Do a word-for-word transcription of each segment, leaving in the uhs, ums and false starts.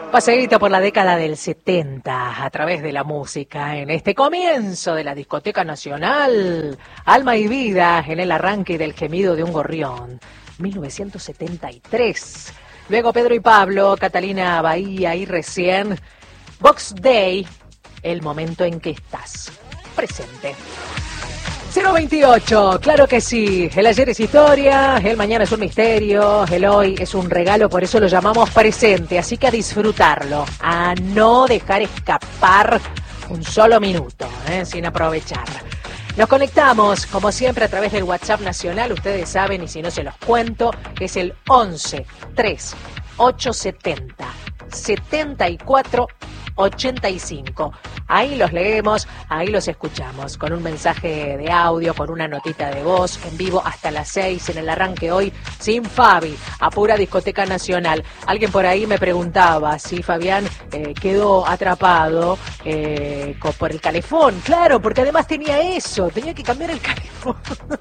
Paseíto por la década del setenta a través de la música en este comienzo de la discoteca nacional. Alma y vida en el arranque del gemido de un gorrión. mil novecientos setenta y tres. Luego Pedro y Pablo, Catalina Bahía y recién Box Day, el momento en que estás presente. cero veintiocho, claro que sí. El ayer es historia, el mañana es un misterio, el hoy es un regalo, por eso lo llamamos presente. Así que a disfrutarlo, a no dejar escapar un solo minuto, ¿eh? sin aprovechar. Nos conectamos, como siempre, a través del WhatsApp nacional. Ustedes saben, y si no se los cuento, es el once tres ocho setenta setenta y cuatro ochenta y cinco. Ahí los leemos, ahí los escuchamos, con un mensaje de audio, con una notita de voz, en vivo hasta las seis, en el arranque hoy, sin Fabi, a pura discoteca nacional. Alguien por ahí me preguntaba si Fabián eh, quedó atrapado eh, con, por el calefón. Claro, porque además tenía eso, tenía que cambiar el calefón.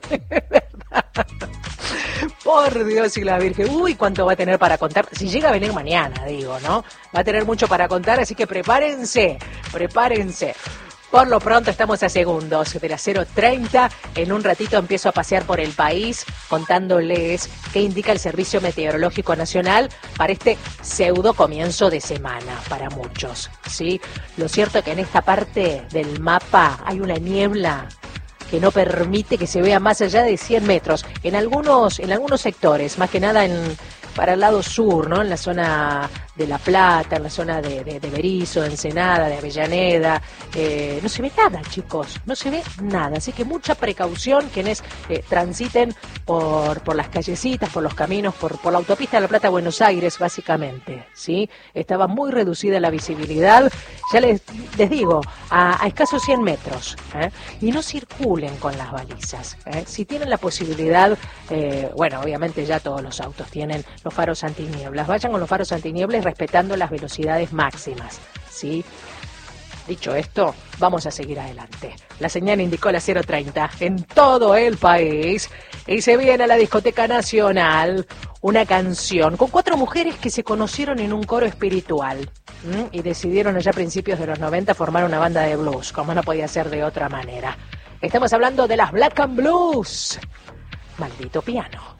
Por Dios y la Virgen, uy, cuánto va a tener para contar, si llega a venir mañana, digo, ¿no? Va a tener mucho para contar, así que prepárense, prepárense. Por lo pronto estamos a segundos de las cero treinta, en un ratito empiezo a pasear por el país contándoles qué indica el Servicio Meteorológico Nacional para este pseudo comienzo de semana, para muchos, ¿sí? Lo cierto es que en esta parte del mapa hay una niebla que no permite que se vea más allá de cien metros. En algunos, en algunos sectores, más que nada en, para el lado sur, ¿no? En la zona de La Plata, en la zona de, de, de Berisso, de Ensenada, de Avellaneda, eh, no se ve nada, chicos, no se ve nada. Así que mucha precaución quienes eh, transiten por, por las callecitas, por los caminos, por, por la autopista de La Plata a Buenos Aires, básicamente, ¿sí? Estaba muy reducida la visibilidad, ya les, les digo, a, a escasos cien metros, ¿eh? Y no circulen con las balizas, ¿eh? Si tienen la posibilidad, eh, bueno, obviamente ya todos los autos tienen los faros antinieblas, vayan con los faros antinieblas respetando las velocidades máximas, ¿sí? Dicho esto, vamos a seguir adelante. La señal indicó la cero treinta en todo el país y se viene a la discoteca nacional una canción con cuatro mujeres que se conocieron en un coro espiritual ¿m? y decidieron allá a principios de los noventa formar una banda de blues, como no podía ser de otra manera. Estamos hablando de las Black and Blues. Maldito piano.